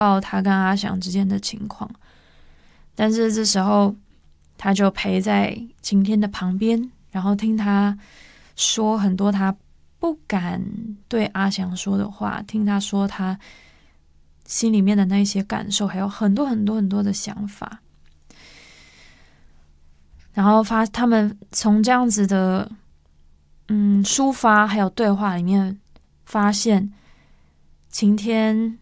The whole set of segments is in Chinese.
报他跟阿翔之间的情况，但是这时候他就陪在晴天的旁边，然后听他说很多他不敢对阿翔说的话，听他说他心里面的那些感受，还有很多很多很多的想法。然后他们从这样子的抒发还有对话里面发现，晴天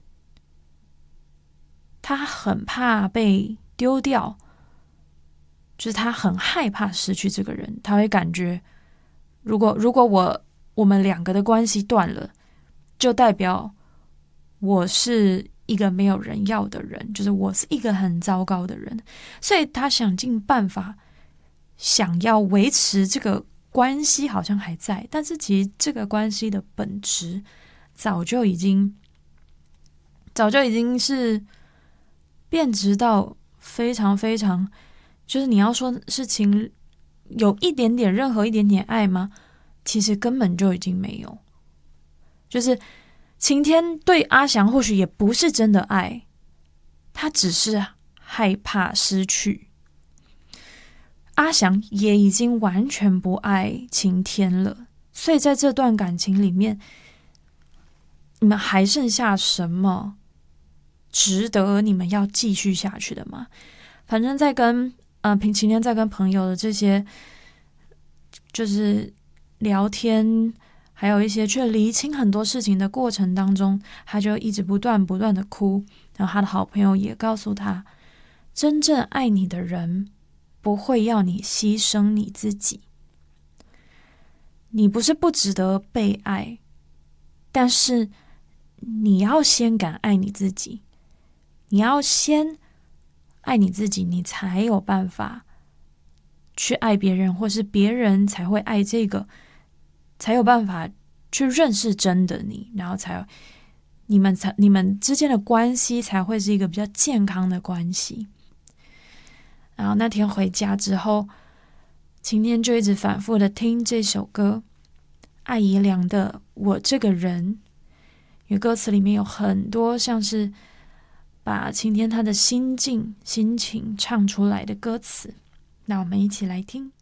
他很怕被丢掉，就是他很害怕失去这个人，他会感觉如果我们两个的关系断了，就代表我是一个没有人要的人，就是我是一个很糟糕的人，所以他想尽办法想要维持这个关系好像还在，但是其实这个关系的本质早就已经是变质到非常非常，就是你要说事情有一点点任何一点点爱吗？其实根本就已经没有。就是晴天对阿翔或许也不是真的爱，他只是害怕失去。阿翔也已经完全不爱晴天了，所以在这段感情里面，你们还剩下什么值得你们要继续下去的吗？反正在跟晴天在跟朋友的这些就是聊天，还有一些去厘清很多事情的过程当中，他就一直不断的哭。然后他的好朋友也告诉他，真正爱你的人不会要你牺牲你自己，你不是不值得被爱，但是你要先敢爱你自己，你要先爱你自己，你才有办法去爱别人，或是别人才会爱这个，才有办法去认识真的你，然后你们之间的关系才会是一个比较健康的关系。然后那天回家之后，晴天就一直反复的听这首歌，艾怡良的《我这个人》，因为歌词里面有很多像是把晴天他的心境、心情唱出来的歌词。那我们一起来听。